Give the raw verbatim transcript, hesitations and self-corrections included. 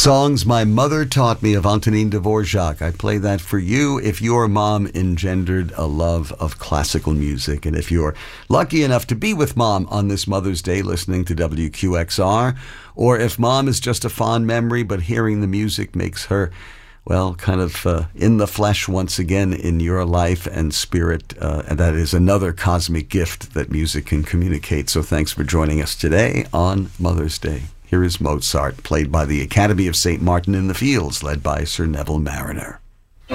Songs My Mother Taught Me of Antonin Dvorak. I play that for you if your mom engendered a love of classical music. And if you're lucky enough to be with mom on this Mother's Day listening to W Q X R, or if mom is just a fond memory but hearing the music makes her, well, kind of uh, in the flesh once again in your life and spirit, uh, and that is another cosmic gift that music can communicate. So thanks for joining us today on Mother's Day. Here is Mozart, played by the Academy of Saint Martin in the Fields, led by Sir Neville Marriner.